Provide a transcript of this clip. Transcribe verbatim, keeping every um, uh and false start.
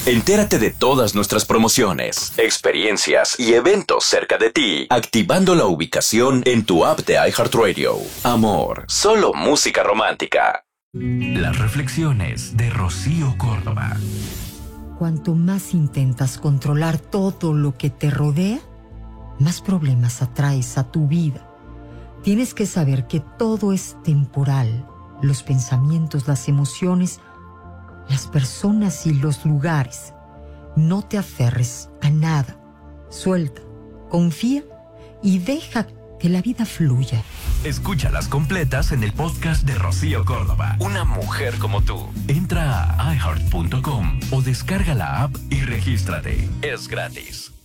Entérate de todas nuestras promociones, experiencias y eventos cerca de ti, activando la ubicación en tu app de iHeartRadio. Amor, solo música romántica. Las reflexiones de Rocío Córdoba. Cuanto más intentas controlar todo lo que te rodea, más problemas atraes a tu vida. Tienes que saber que todo es temporal. Los pensamientos, las emociones, las personas y los lugares. No te aferres a nada. Suelta, confía y deja que la vida fluya. Escúchalas completas en el podcast de Rocío Córdoba. Una mujer como tú. Entra a i heart punto com o descarga la app y regístrate. Es gratis.